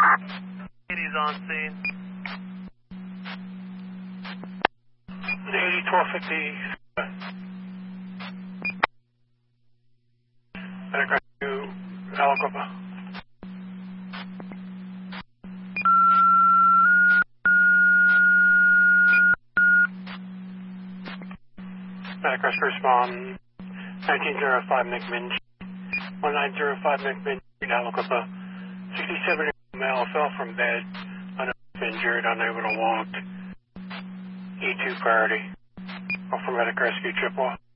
80's on scene. The 80-1250. Medic rescue, Aliquippa. Medic rescue respond. 1905 McMinn. 1905 McMinn, Aliquippa. 67 male fell from bed, injured, unable to walk. E2 priority. Offer medic rescue Chippewa.